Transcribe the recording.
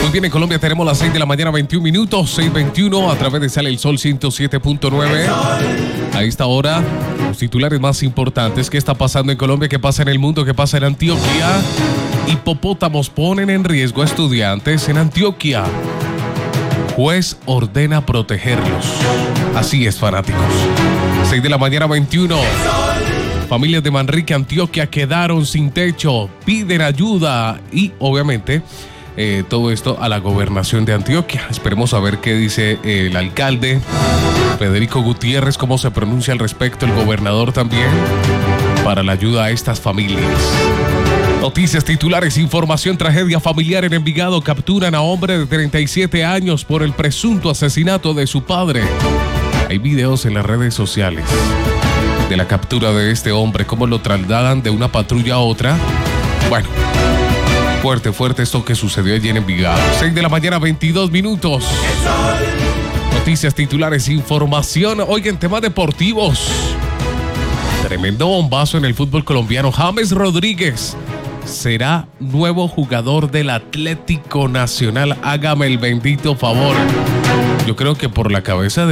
Muy bien, en Colombia tenemos las 6 de la mañana, 21 minutos, 6:21, a través de Sale el Sol 107.9. A esta hora, los titulares más importantes. ¿Qué está pasando en Colombia? ¿Qué pasa en el mundo? ¿Qué pasa en Antioquia? Hipopótamos ponen en riesgo a estudiantes en Antioquia. Juez ordena protegerlos. Así es, fanáticos. 6 de la mañana, 21. Familias de Manrique, Antioquia, quedaron sin techo. Piden ayuda y, obviamente, todo esto a la gobernación de Antioquia. Esperemos a ver qué dice el alcalde Federico Gutiérrez, cómo se pronuncia al respecto, el gobernador también, para la ayuda a estas familias. Noticias titulares, información, tragedia familiar en Envigado. Capturan a hombre de 37 años por el presunto asesinato de su padre. Hay videos en las redes sociales de la captura de este hombre, cómo lo trasladan de una patrulla a otra. Bueno, fuerte esto que sucedió allí en Envigado. 6 de la mañana, 22 minutos. Noticias titulares, información. Oigan, temas deportivos. Tremendo bombazo en el fútbol colombiano. James Rodríguez será nuevo jugador del Atlético Nacional. Hágame el bendito favor. Yo creo que por la cabeza de